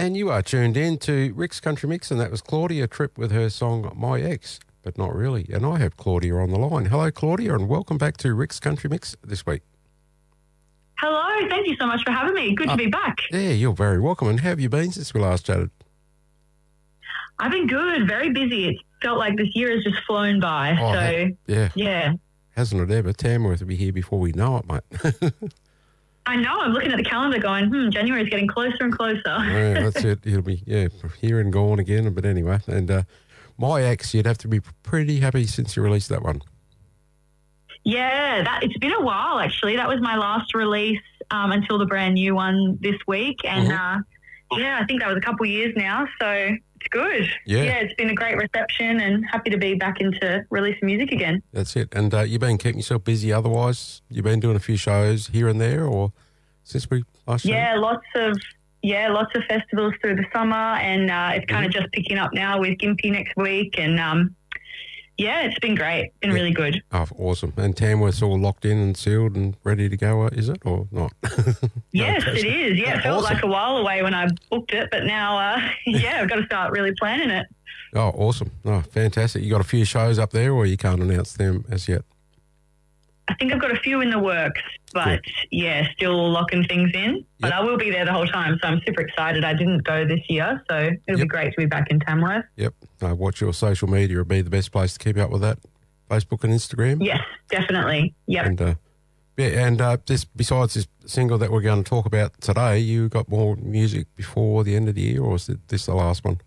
And you are tuned in to Rick's Country Mix, and that was Claudia Tripp with her song My Ex, but not really. And I have Claudia on the line. Hello, Claudia, and welcome back to Rick's Country Mix this week. Hello, thank you so much for having me. Good to be back. Yeah, you're very welcome. And how have you been since we last chatted? I've been good, very busy. It felt like this year has just flown by. Yeah. Hasn't it ever? Tamworth will be here before we know it, mate. I know. I'm looking at the calendar going, January's getting closer and closer. Yeah, that's it. It'll be, here and gone again. But anyway, and My Ex, you'd have to be pretty happy since you released that one. Yeah, it's been a while, actually. That was my last release until the brand new one this week. And, I think that was a couple of years now. So it's good. Yeah, it's been a great reception and happy to be back into releasing music again. That's it. And you've been keeping yourself busy otherwise? You've been doing a few shows here and there or since we last chatted? Yeah, lots of festivals through the summer and it's kind of just picking up now with Gympie next week and it's been great. Been really good. Oh, awesome. And Tamworth's all locked in and sealed and ready to go, is it, or not? Yes, it is. Yeah, it felt like a while away when I booked it, but now, I've got to start really planning it. Oh, awesome. Oh, fantastic. You got a few shows up there or you can't announce them as yet? I think I've got a few in the works, but still locking things in. But I will be there the whole time, so I'm super excited. I didn't go this year, so it'll be great to be back in Tamworth. Yep. Watch your social media. It'll be the best place to keep up with that. Facebook and Instagram. Yes, definitely. Yep. And besides this single that we're going to talk about today, you got more music before the end of the year, or is this the last one?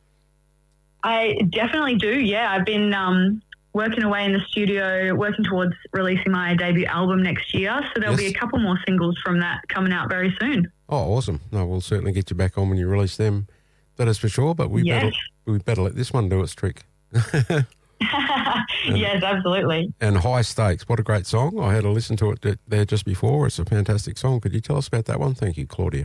I definitely do. Yeah, I've been working away in the studio, working towards releasing my debut album next year. So there'll be a couple more singles from that coming out very soon. Oh, awesome. No, we'll certainly get you back on when you release them. That is for sure, but we better let this one do its trick. Yes, absolutely. And High Stakes, what a great song. I had to listen to it there just before. It's a fantastic song. Could you tell us about that one? Thank you, Claudia.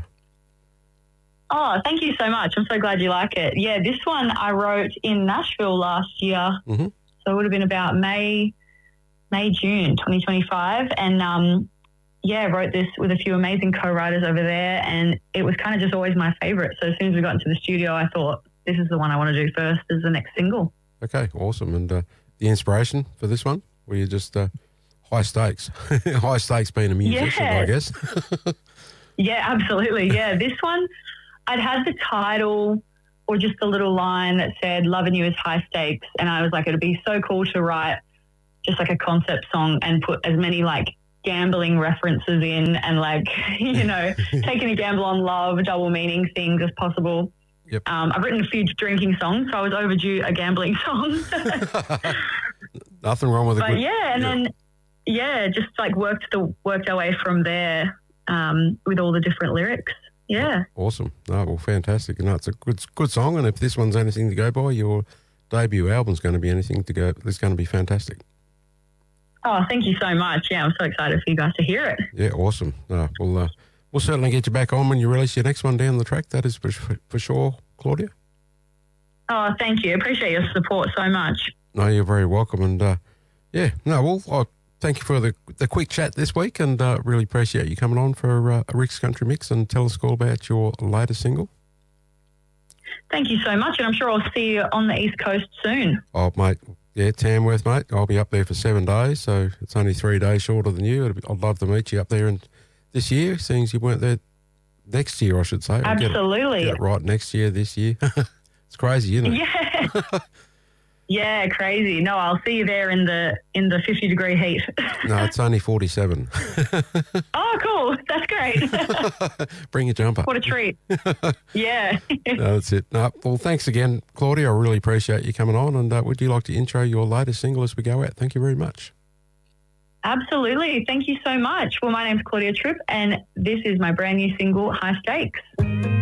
Oh, thank you so much. I'm so glad you like it. Yeah, this one I wrote in Nashville last year. Mm-hmm. So it would have been about May, June 2025. And, wrote this with a few amazing co-writers over there. And it was kind of just always my favourite. So as soon as we got into the studio, I thought, this is the one I want to do first as the next single. Okay, awesome. And the inspiration for this one? Were you just high stakes? High stakes being a musician, I guess. Yeah, absolutely. Yeah, this one, I'd had the title or just a little line that said, loving you is high stakes. And I was like, it'd be so cool to write just like a concept song and put as many like gambling references in and like, taking a gamble on love, double meaning things as possible. Yep. I've written a few drinking songs, so I was overdue a gambling song. Nothing wrong with it. But then just like worked our way from there with all the different lyrics. Yeah. Awesome. Oh, well, fantastic. And it's a good song. And if this one's anything to go by, your debut album's going to be anything to go. It's going to be fantastic. Oh, thank you so much. Yeah, I'm so excited for you guys to hear it. Yeah, awesome. We'll certainly get you back on when you release your next one down the track. That is for sure, Claudia. Oh, thank you. Appreciate your support so much. No, you're very welcome. And, thank you for the quick chat this week and really appreciate you coming on for a Rick's Country Mix and tell us all about your latest single. Thank you so much, and I'm sure I'll see you on the East Coast soon. Oh, mate. Yeah, Tamworth, mate. I'll be up there for 7 days, so it's only 3 days shorter than you. I'd love to meet you up there this year, seeing as you weren't there next year, I should say. Absolutely. Get it right next year, this year. It's crazy, isn't it? Yeah. Yeah, crazy. No, I'll see you there in the 50-degree heat. No, it's only 47. Oh, cool. That's great. Bring your jumper. What a treat. Yeah. No, that's it. No, well, thanks again, Claudia. I really appreciate you coming on. And would you like to intro your latest single as we go out? Thank you very much. Absolutely. Thank you so much. Well, my name's Claudia Tripp, and this is my brand new single, High Stakes.